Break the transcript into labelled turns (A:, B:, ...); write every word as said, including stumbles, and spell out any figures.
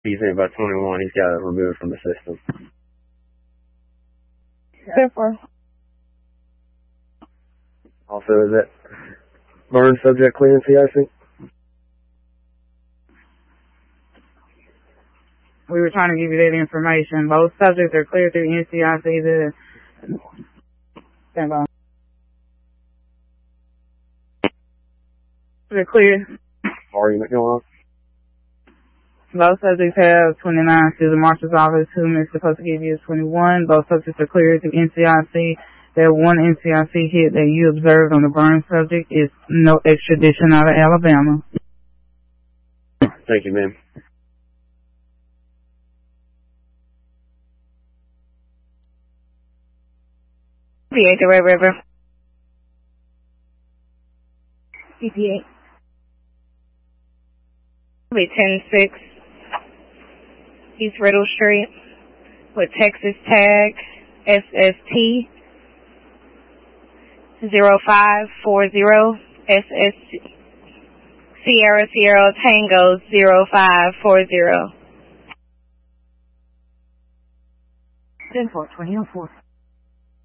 A: He's in about twenty-one. He's got it removed from the system.
B: Therefore.
A: Also, is that burn subject clear in C I C?
B: We were trying to give you that information. Both subjects are clear through N C I C. The stand by. They're clear.
A: Argument going on.
B: Both subjects have twenty-nine through the marshal's office. Whom is supposed to give you is twenty-one. Both subjects are clear through N C I C. That one N C I C hit that you observed on the burn subject is no extradition out of Alabama.
A: Thank you, ma'am.
C: P eight, the Red River.
D: C P eight.
C: Be ten six East Riddle Street with Texas tag S S T zero five four zero S S Sierra Sierra Tango zero five four zero.
D: ten four, twenty oh four.